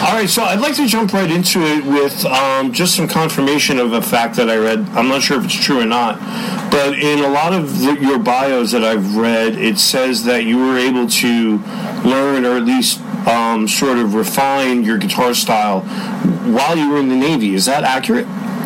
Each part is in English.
All right, so I'd like to jump right into it with just some confirmation of a fact that I read. I'm not sure if it's true or not, but in a lot of your bios that I've read, it says that you were able to learn or at least sort of refine your guitar style while you were in the Navy. Is that accurate?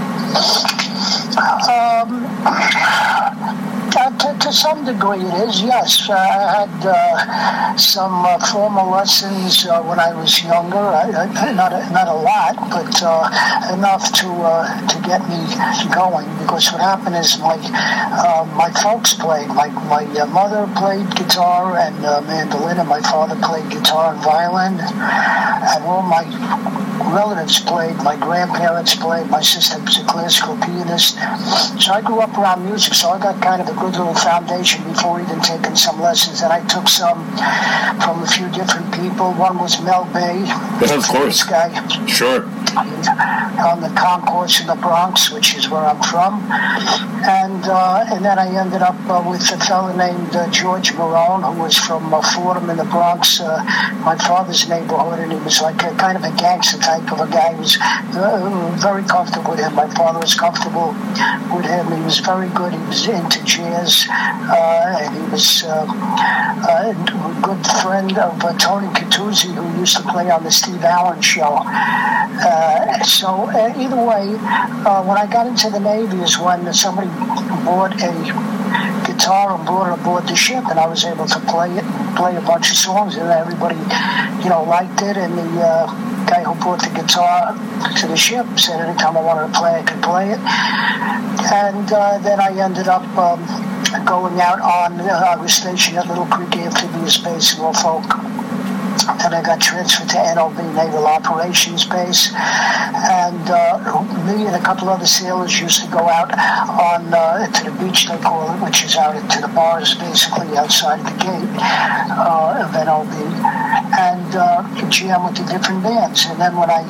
To some degree it is, yes. I had some formal lessons when I was younger. Not a lot, but enough to get me going. Because what happened is my folks played. My mother played guitar and mandolin, and my father played guitar and violin. And all my relatives played. My grandparents played. My sister was a classical pianist. So I grew up around music, so I got kind of a good little foundation before even taking some lessons. And I took some from a few different people. One was Mel Bay. Yeah, of course. This guy. Sure. On the concourse in the Bronx, which is where I'm from. And then I ended up with a fellow named George Marone, who was from Fordham in the Bronx, my father's neighborhood, and he was like a kind of a gangster type of a guy. He was very comfortable with him. My father was comfortable with him. He was very good. He was into jazz, and he was a good friend of Tony Catuzzi, who used to play on the Steve Allen Show. So either way, when I got into the Navy is when somebody bought a guitar and brought it aboard the ship, and I was able to play a bunch of songs, and everybody, liked it. And the guy who brought the guitar to the ship said anytime I wanted to play, I could play it. And then I ended up going out on. I was stationed at Little Creek Amphibious Base in Norfolk. Then I got transferred to NOB, Naval Operations Base, and me and a couple other sailors used to go out on to the beach, they call it, which is out to the bars, basically outside of the gate of NOB, and jam with the different bands. And then when I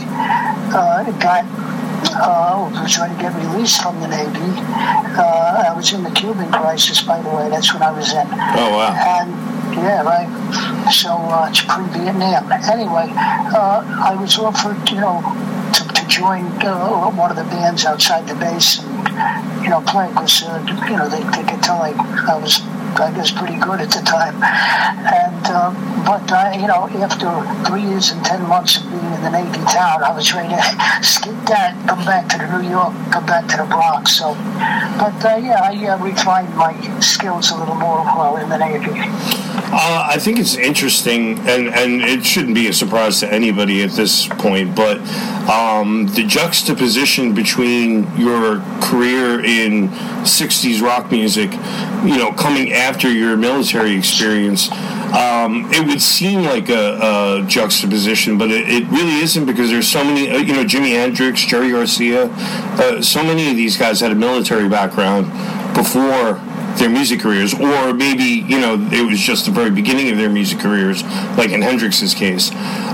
was ready to get released from the Navy, I was in the Cuban crisis, by the way. That's when I was in. Oh, wow. And yeah, right. So it's pre-Vietnam. Anyway, I was offered, to join one of the bands outside the base and, play because, they could tell I was, I guess, pretty good at the time. And but after 3 years and 10 months of being in the Navy town, I was ready to skip that, come back to New York, come back to the Bronx. So, but I refined my skills a little more while in the Navy. I think it's interesting, and it shouldn't be a surprise to anybody at this point, but the juxtaposition between your career in 60s rock music, coming after your military experience, it would seem like a juxtaposition, but it really isn't, because there's so many, Jimi Hendrix, Jerry Garcia, so many of these guys had a military background before their music careers, or maybe it was just the very beginning of their music careers, like in Hendrix's case.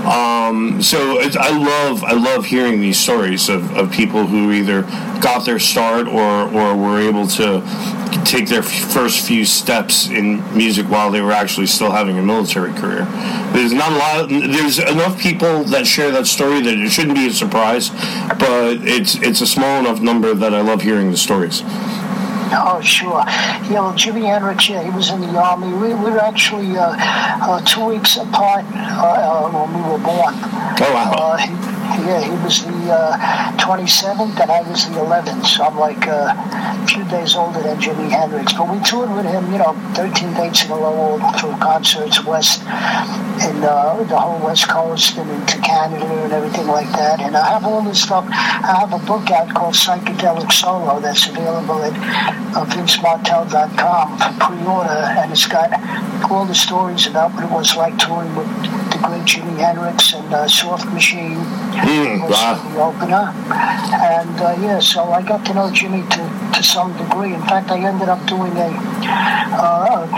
So I love hearing these stories of people who either got their start or were able to take their first few steps in music while they were actually still having a military career. There's enough people that share that story that it shouldn't be a surprise, but it's a small enough number that I love hearing the stories. Oh, sure. Yeah, well, Jimi Hendrix, he was in the Army. We were actually 2 weeks apart when we were born. Oh, wow. He was the 27th, and I was the 11th, so I'm like a few days older than Jimi Hendrix. But we toured with him, 13 dates in a row, all through concerts west in the whole West Coast and into Canada and everything like that. And I have all this stuff. I have a book out called Psychedelic Solo that's available at VinceMartell.com for pre-order, and it's got all the stories about what it was like touring with the great Jimi Hendrix and Soft Machine was the opener. And so I got to know Jimmy to some degree. In fact, I ended up doing a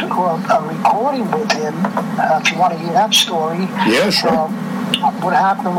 recording with him. If you want to hear that story, yeah, sure. What happened